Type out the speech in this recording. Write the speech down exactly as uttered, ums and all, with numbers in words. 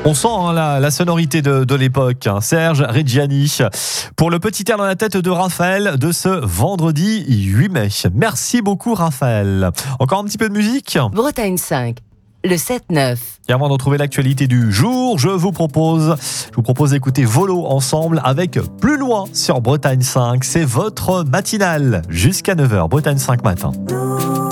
On sent hein, la, la sonorité de, de l'époque, hein. Serge Reggiani, pour le petit air dans la tête de Raphaël de ce vendredi huit mai. Merci beaucoup Raphaël. Encore un petit peu de musique. Bretagne cinq, le sept neuf. Et avant de retrouver l'actualité du jour, je vous propose, je vous propose d'écouter Volo ensemble avec Plus loin sur Bretagne cinq. C'est votre matinale jusqu'à neuf heures, Bretagne cinq matin.